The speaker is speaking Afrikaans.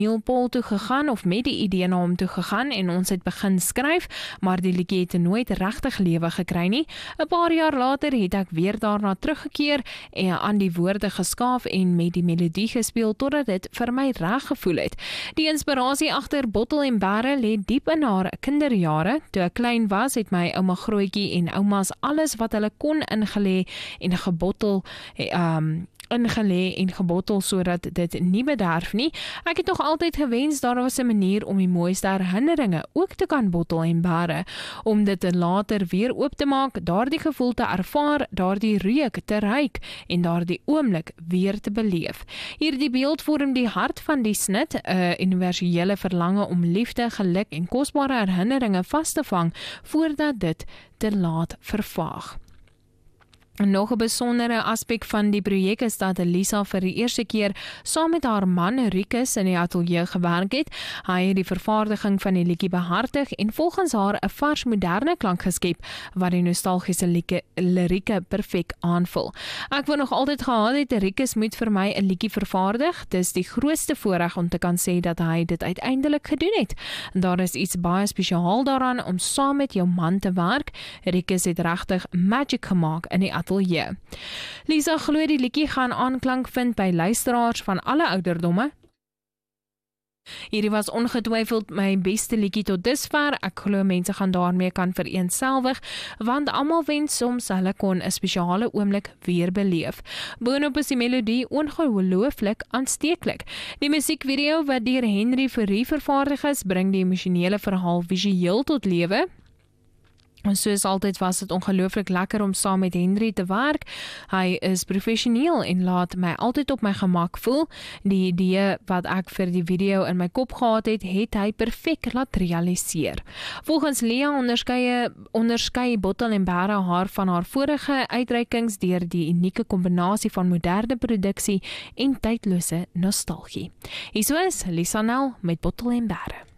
Paul toe gegaan of met die idee na hom toe gegaan en ons het begin skryf, maar die liedjie het nooit regtig lewe gekry nie. 'n Paar jaar later het ek weer daarna teruggekeer en aan die woorde geskaaf en met die melodie gespeel totdat dit vir my reg gevoel het. Die inspirasie agter Bottel en Bære lê diep in haar kinderjare. Toe ek klein was, het my ouma Grootjie en oumas alles wat hulle kon ingelê en gebottel sodat dit nie bederf nie. Ek het nog altyd gewens daar was 'n manier om die mooiste herinneringe ook te kan bottel en bære, om dit later weer oop te maak, daardie gevoel te ervaar, daardie reuk te ruik en daardie oomblik weer te beleef. Hierdie beeld vorm die hart van die snit, 'n universele verlange om liefde, geluk en kosbare herinneringe vas te vang voordat dit te laat vervaag. Nog 'n besondere aspek van die projek is dat Lisa vir die eerste keer saam met haar man Rikus in die ateljee gewerk het. Hy het die vervaardiging van die liedjie behartig en volgens haar 'n vars moderne klank geskep wat die nostalgiese lirieke perfek aanvul. Ek wou nog altyd gehad het Rikus moet vir my 'n liedjie vervaardig. Dis die grootste voorreg om te kan sê dat hy dit uiteindelik gedoen het. Daar is iets baie spesiaal daaraan om saam met jou man te werk. Rikus het regtig magic gemaak in die ateljee. Lisa glo die liedjie gaan aanklank vind by luisteraars van alle ouderdomme. Hierdie was ongetwyfeld my beste liedjie tot dusver. Ek glo mense gaan daarmee kan vereenselwig, want almal wens soms hulle kon 'n spesiale oomblik weer beleef. Boonop is die melodie ongelooflik aansteeklik. Die musiekvideo wat deur Henry Fourie vervaardig is, bring die emosionele verhaal visueel tot lewe. En soos altyd was dit ongelooflik lekker om saam met Henry te werk. Hy is professioneel en laat my altyd op my gemak voel. Die idee wat ek vir die video in my kop gehad het, het hy perfek laat realiseer. Volgens Lea onderskei Bottel en Bære haar van haar vorige uitreikings deur die unieke kombinasie van moderne produksie en tydlose nostalgie. Hier is Lisa Nel met Bottel en Bære.